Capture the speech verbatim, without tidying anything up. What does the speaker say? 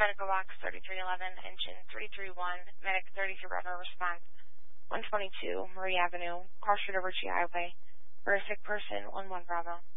medical box thirty-three eleven, engine three three one, medic thirty-three Bravo, response one twenty-two, Marie Avenue, cross street over G Highway, for a sick person, one one Bravo.